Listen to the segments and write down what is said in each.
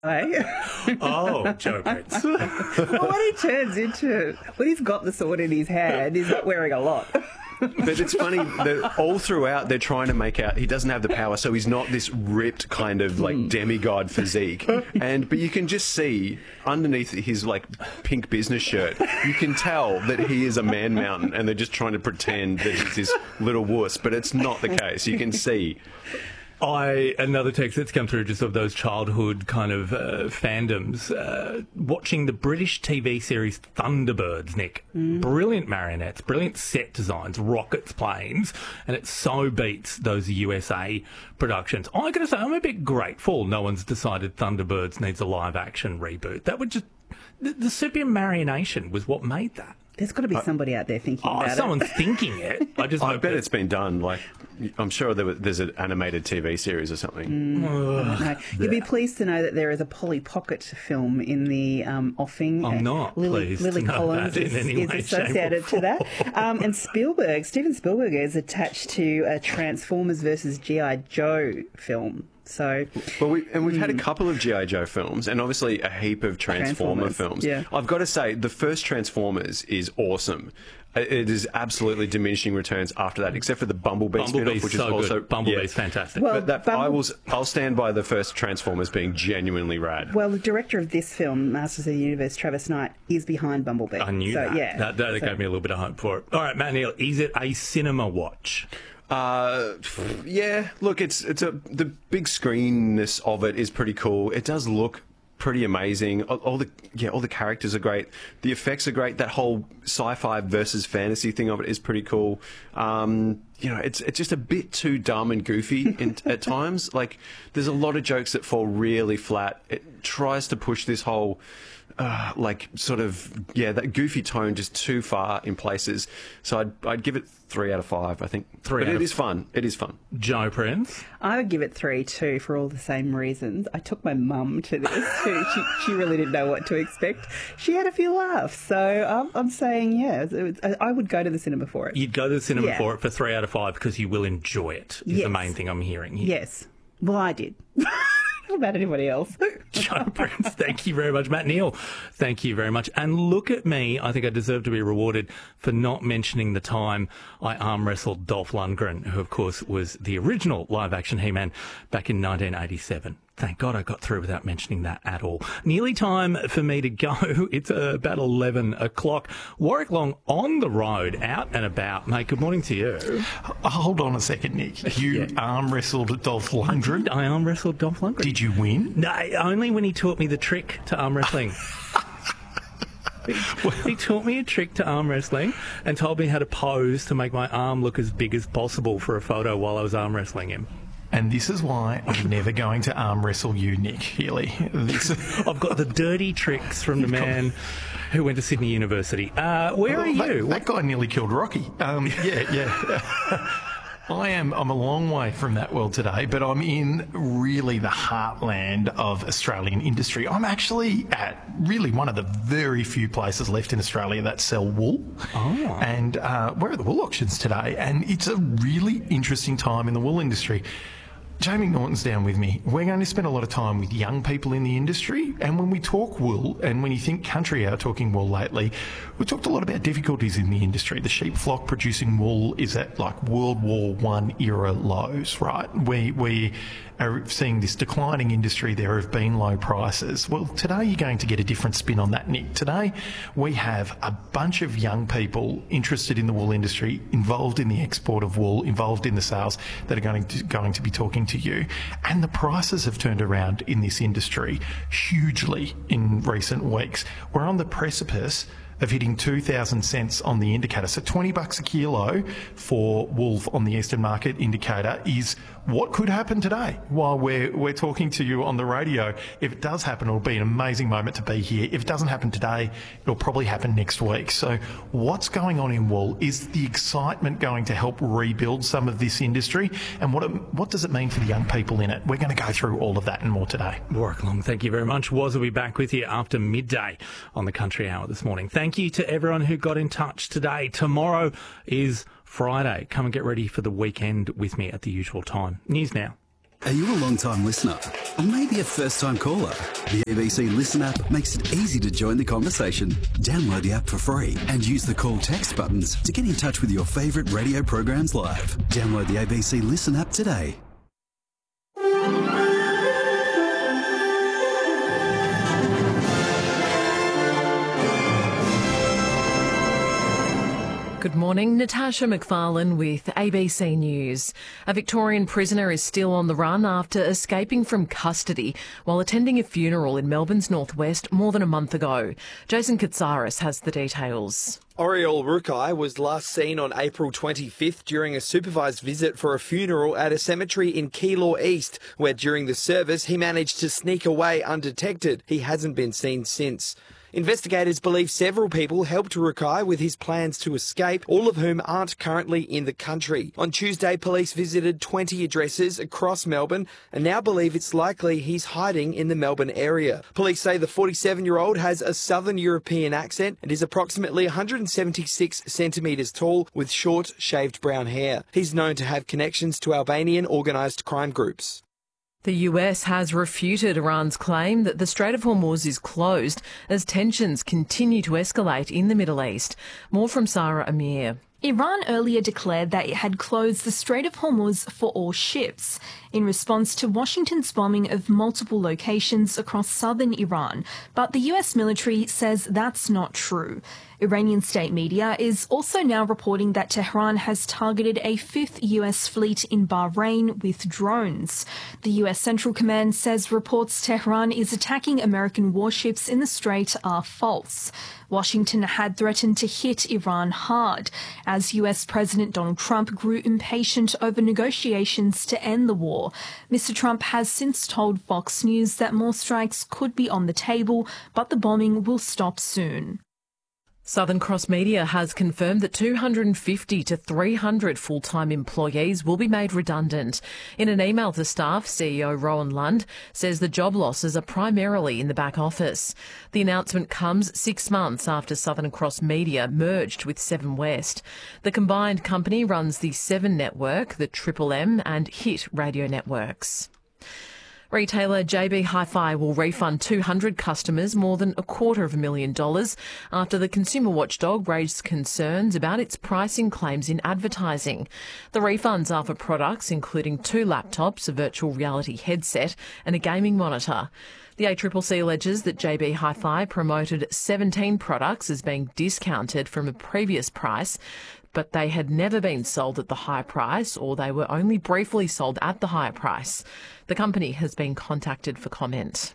Oh, Joe Prince. Well, what he turns into, when he's got the sword in his hand, he's not wearing a lot. But it's funny that all throughout they're trying to make out he doesn't have the power, so he's not this ripped kind of like demigod physique. But you can just see underneath his like pink business shirt, you can tell that he is a man mountain, and they're just trying to pretend that he's this little wuss. But it's not the case. You can see. Another text that's come through just of those childhood kind of fandoms. Watching the British TV series Thunderbirds, Nick. Brilliant marionettes, brilliant set designs, rockets, planes, and it so beats those USA productions. I gotta say, I'm a bit grateful no one's decided Thunderbirds needs a live action reboot. That would just... The super marionation was what made that. There's got to be somebody out there thinking about it. Someone's thinking it. I bet it's been done. Like, I'm sure there's an animated TV series or something. No. You'd be pleased to know that there is a Polly Pocket film in the offing. I'm not pleased Lily to know Collins that in any way, associated to that. And Steven Spielberg is attached to a Transformers versus G.I. Joe film. So, well, we've had a couple of G.I. Joe films and obviously a heap of Transformer films. Yeah. I've got to say, the first Transformers is awesome. It is absolutely diminishing returns after that, except for the Bumblebee spin-off, which is also good. Bumblebee's fantastic. Well, but I'll stand by the first Transformers being genuinely rad. Well, the director of this film, Masters of the Universe, Travis Knight, is behind Bumblebee. I knew that. Yeah, that gave me a little bit of hope for it. All right, Matt Neal, is it a cinema watch? Yeah. Look, the big screenness of it is pretty cool. It does look pretty amazing. All the characters are great. The effects are great. That whole sci-fi versus fantasy thing of it is pretty cool. It's just a bit too dumb and goofy at times. Like, there's a lot of jokes that fall really flat. It tries to push this whole that goofy tone just too far in places. So I'd give it 3 out of 5, I think. It is fun. It is fun. Joe Prince? I would give it 3 too, for all the same reasons. I took my mum to this too. She really didn't know what to expect. She had a few laughs, so I'm saying I would go to the cinema for it. You'd go to the cinema for it for 3 out of 5 because you will enjoy it. Is the main thing I'm hearing here. Yes. Well, I did. What about anybody else? Joe Prince, thank you very much. Matt Neal, thank you very much. And look at me, I think I deserve to be rewarded for not mentioning the time I arm wrestled Dolph Lundgren, who of course was the original live-action He-Man back in 1987. Thank God I got through without mentioning that at all. Nearly time for me to go. It's about 11 o'clock. Warwick Long on the road, out and about. Mate, good morning to you. Hold on a second, Nick. You arm wrestled Dolph Lundgren? I arm wrestled Dolph Lundgren. Did you win? No, only when he taught me the trick to arm wrestling. He taught me a trick to arm wrestling and told me how to pose to make my arm look as big as possible for a photo while I was arm wrestling him. And this is why I'm never going to arm wrestle you, Nick Healy. I've got the dirty tricks from the man who went to Sydney University. Where are you? That guy nearly killed Rocky. I'm a long way from that world today, but I'm in really the heartland of Australian industry. I'm actually at really one of the very few places left in Australia that sell wool. Oh. And we're at the wool auctions today, and it's a really interesting time in the wool industry. Jamie Norton's down with me. We're going to spend a lot of time with young people in the industry, and when we talk wool, and when you think Country Hour talking wool lately, we talked a lot about difficulties in the industry. The sheep flock producing wool is at like World War I era lows, right? We are seeing this declining industry. There have been low prices. Well, today you're going to get a different spin on that, Nick. Today we have a bunch of young people interested in the wool industry, involved in the export of wool, involved in the sales, that are going to be talking to you. And the prices have turned around in this industry hugely in recent weeks. We're on the precipice of hitting 2,000 cents on the indicator. So $20 a kilo for wool on the Eastern Market indicator is what could happen today while we're talking to you on the radio. If it does happen, it'll be an amazing moment to be here. If it doesn't happen today, it'll probably happen next week. So what's going on in wool? Is the excitement going to help rebuild some of this industry? And what does it mean for the young people in it? We're going to go through all of that and more today. Warwick Long, thank you very much. Woz will be back with you after midday on the Country Hour this morning. Thank you to everyone who got in touch today. Tomorrow is Friday. Come and get ready for the weekend with me at the usual time. News now. Are you a long-time listener? Or maybe a first-time caller? The ABC Listen app makes it easy to join the conversation. Download the app for free and use the call text buttons to get in touch with your favourite radio programs live. Download the ABC Listen app today. Good morning, Natasha McFarlane with ABC News. A Victorian prisoner is still on the run after escaping from custody while attending a funeral in Melbourne's northwest more than a month ago. Jason Katsaris has the details. Oriol Rukai was last seen on April 25th during a supervised visit for a funeral at a cemetery in Keilor East, where during the service he managed to sneak away undetected. He hasn't been seen since. Investigators believe several people helped Rukai with his plans to escape, all of whom aren't currently in the country. On Tuesday, police visited 20 addresses across Melbourne and now believe it's likely he's hiding in the Melbourne area. Police say the 47-year-old has a Southern European accent and is approximately 176 centimetres tall with short, shaved brown hair. He's known to have connections to Albanian organised crime groups. The US has refuted Iran's claim that the Strait of Hormuz is closed as tensions continue to escalate in the Middle East. More from Sarah Amir. Iran earlier declared that it had closed the Strait of Hormuz for all ships in response to Washington's bombing of multiple locations across southern Iran. But the US military says that's not true. Iranian state media is also now reporting that Tehran has targeted a fifth US fleet in Bahrain with drones. The US Central Command says reports Tehran is attacking American warships in the strait are false. Washington had threatened to hit Iran hard as US President Donald Trump grew impatient over negotiations to end the war. Mr. Trump has since told Fox News that more strikes could be on the table, but the bombing will stop soon. Southern Cross Media has confirmed that 250 to 300 full-time employees will be made redundant. In an email to staff, CEO Rowan Lund says the job losses are primarily in the back office. The announcement comes 6 months after Southern Cross Media merged with Seven West. The combined company runs the Seven Network, the Triple M and Hit radio networks. Retailer JB Hi-Fi will refund 200 customers more than $250,000 after the consumer watchdog raised concerns about its pricing claims in advertising. The refunds are for products including 2 laptops, a virtual reality headset and a gaming monitor. The ACCC alleges that JB Hi-Fi promoted 17 products as being discounted from a previous price, but they had never been sold at the high price or they were only briefly sold at the higher price. The company has been contacted for comment.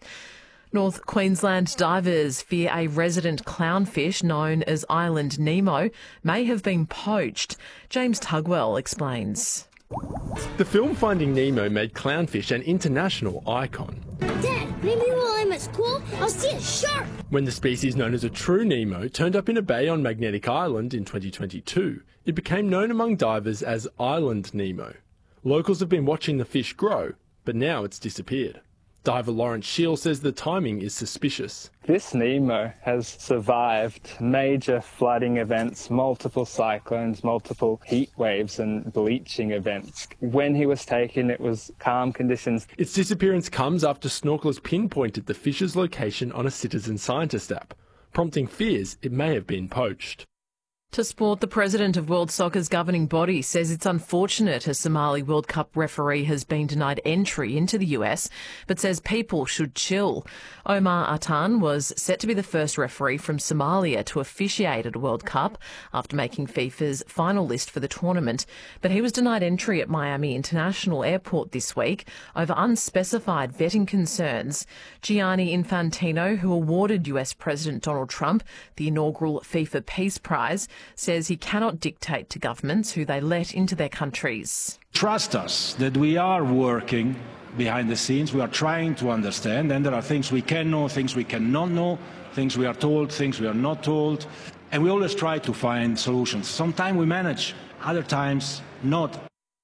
North Queensland divers fear a resident clownfish known as Island Nemo may have been poached. James Tugwell explains. The film Finding Nemo made clownfish an international icon. Dad, maybe while I'm at school, I'll see a shark. When the species known as a true Nemo turned up in a bay on Magnetic Island in 2022, it became known among divers as Island Nemo. Locals have been watching the fish grow, but now it's disappeared. Diver Lawrence Shield says the timing is suspicious. This Nemo has survived major flooding events, multiple cyclones, multiple heat waves and bleaching events. When he was taken, it was calm conditions. Its disappearance comes after snorkelers pinpointed the fish's location on a citizen scientist app, prompting fears it may have been poached. To sport, the president of World Soccer's governing body says it's unfortunate a Somali World Cup referee has been denied entry into the US, but says people should chill. Omar Atan was set to be the first referee from Somalia to officiate at a World Cup after making FIFA's final list for the tournament, but he was denied entry at Miami International Airport this week over unspecified vetting concerns. Gianni Infantino, who awarded US President Donald Trump the inaugural FIFA Peace Prize, says he cannot dictate to governments who they let into their countries. Trust us that we are working behind the scenes. We are trying to understand, and there are things we can know, things we cannot know, things we are told, things we are not told, and we always try to find solutions. Sometimes we manage, other times not.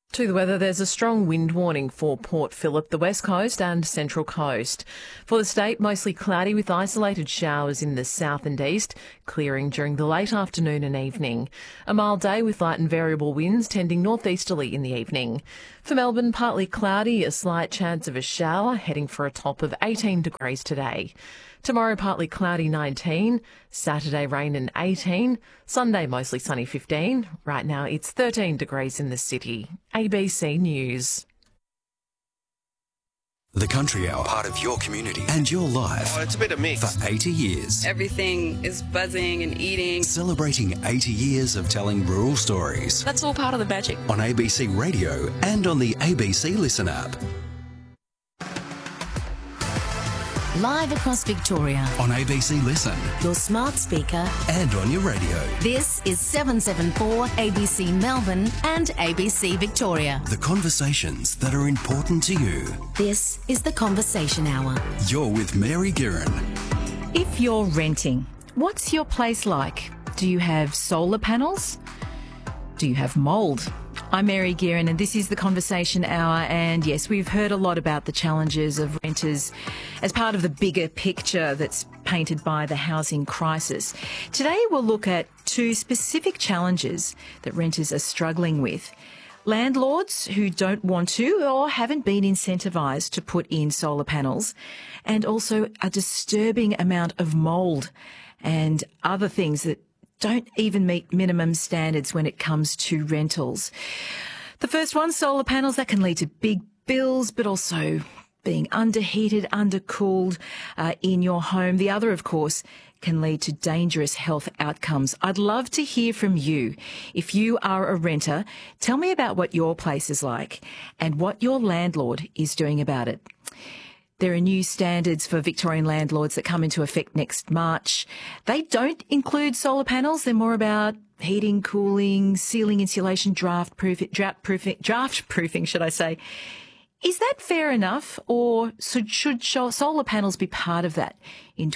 To the weather, there's a strong wind warning for Port Phillip, the West Coast and Central Coast. For the state, mostly cloudy with isolated showers in the south and east, clearing during the late afternoon and evening. A mild day with light and variable winds tending northeasterly in the evening. For Melbourne, partly cloudy, a slight chance of a shower, heading for a top of 18 degrees today. Tomorrow, partly cloudy 19, Saturday rain and 18, Sunday mostly sunny 15. Right now it's 13 degrees in the city. ABC News. The Country Hour, part of your community and your life. Oh, it's a bit of mix. For 80 years. Everything is buzzing and eating. Celebrating 80 years of telling rural stories. That's all part of the magic. On ABC Radio and on the ABC Listen app. Live across Victoria. On ABC Listen. Your smart speaker. And on your radio. This is 774 ABC Melbourne and ABC Victoria. The conversations that are important to you. This is The Conversation Hour. You're with Mary Guerin. If you're renting, what's your place like? Do you have solar panels? Do you have mould? I'm Mary Guerin and this is The Conversation Hour, and yes, we've heard a lot about the challenges of renters as part of the bigger picture that's painted by the housing crisis. Today we'll look at two specific challenges that renters are struggling with. Landlords who don't want to or haven't been incentivised to put in solar panels, and also a disturbing amount of mould and other things that don't even meet minimum standards when it comes to rentals. The first one, solar panels, that can lead to big bills, but also being underheated, undercooled in your home. The other, of course, can lead to dangerous health outcomes. I'd love to hear from you. If you are a renter, tell me about what your place is like and what your landlord is doing about it. There are new standards for Victorian landlords that come into effect next March. They don't include solar panels. They're more about heating, cooling, ceiling insulation, draft proofing, should I say. Is that fair enough, or should solar panels be part of that in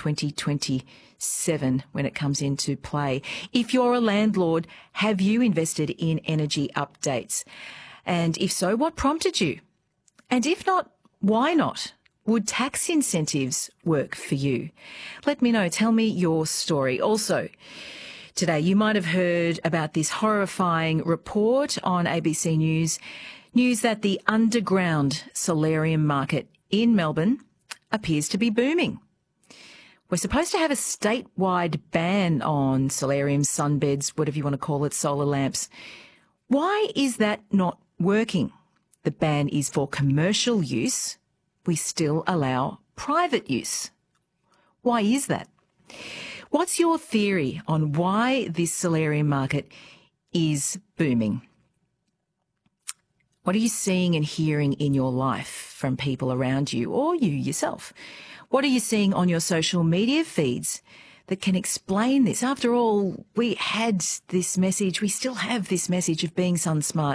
2027 when it comes into play? If you're a landlord, have you invested in energy updates? And if so, what prompted you? And if not, why not? Would tax incentives work for you? Let me know. Tell me your story. Also, today you might have heard about this horrifying report on ABC News that the underground solarium market in Melbourne appears to be booming. We're supposed to have a statewide ban on solariums, sunbeds, whatever you want to call it, solar lamps. Why is that not working? The ban is for commercial use. We still allow private use. Why is that? What's your theory on why this solarium market is booming? What are you seeing and hearing in your life from people around you or you yourself? What are you seeing on your social media feeds that can explain this? After all, we had this message, we still have this message of being sun smart.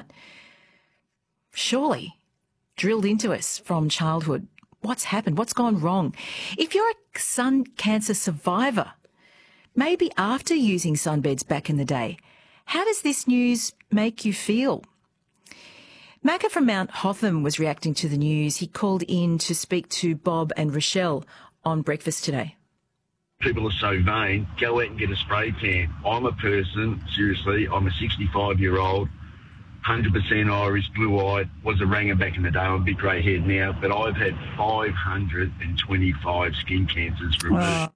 Surely drilled into us from childhood. What's happened? What's gone wrong? If you're a sun cancer survivor, maybe after using sunbeds back in the day, how does this news make you feel? Macca from Mount Hotham was reacting to the news. He called in to speak to Bob and Rochelle on Breakfast Today. People are so vain, go out and get a spray tan. I'm a person, seriously, I'm a 65-year-old, 100% Irish, blue-eyed, was a ranger back in the day. I'm a big grey head now, but I've had 525 skin cancers removed. Wow.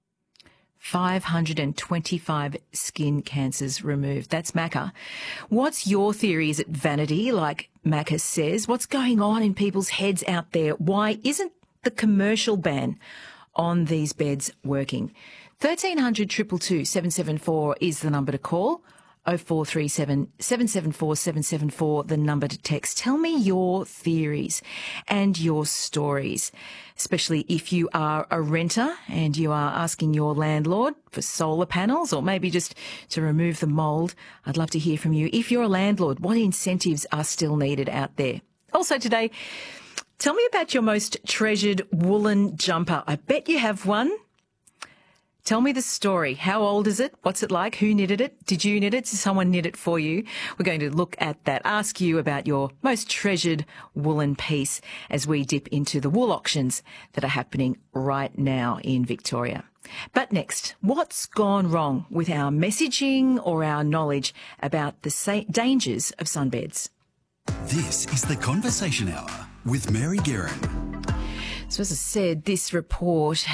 525 skin cancers removed. That's Macca. What's your theory? Is it vanity, like Macca says? What's going on in people's heads out there? Why isn't the commercial ban on these beds working? 1300 222 774 is the number to call. 0437 774 774, the number to text. Tell me your theories and your stories, especially if you are a renter and you are asking your landlord for solar panels or maybe just to remove the mould. I'd love to hear from you. If you're a landlord, what incentives are still needed out there? Also today, tell me about your most treasured woolen jumper. I bet you have one. Tell me the story. How old is it? What's it like? Who knitted it? Did you knit it? Did someone knit it for you? We're going to look at that, ask you about your most treasured woolen piece as we dip into the wool auctions that are happening right now in Victoria. But next, what's gone wrong with our messaging or our knowledge about the dangers of sunbeds? This is the Conversation Hour with Mary Guerin. So as I said, this report